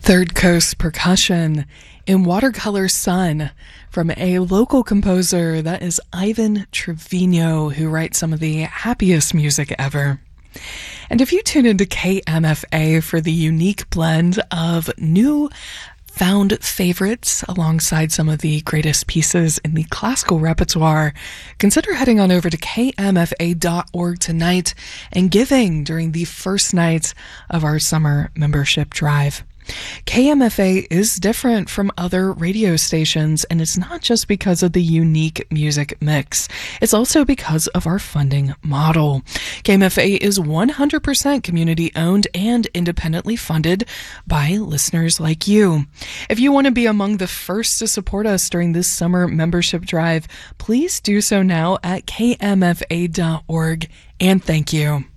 Third Coast Percussion in Watercolor Sun from a local composer, that is Ivan Trevino, who writes some of the happiest music ever. And if you tune into KMFA for the unique blend of new found favorites alongside some of the greatest pieces in the classical repertoire, consider heading on over to kmfa.org tonight and giving during the first night of our summer membership drive. KMFA is different from other radio stations, and it's not just because of the unique music mix. It's also because of our funding model. KMFA is 100% community-owned and independently funded by listeners like you. If you want to be among the first to support us during this summer membership drive, please do so now at kmfa.org, and thank you.